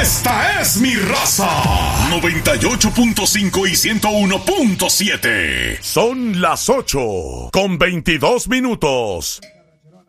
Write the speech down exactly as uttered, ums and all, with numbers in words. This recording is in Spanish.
Esta es mi raza. noventa y ocho punto cinco y ciento uno punto siete. Son las ocho con veintidós minutos.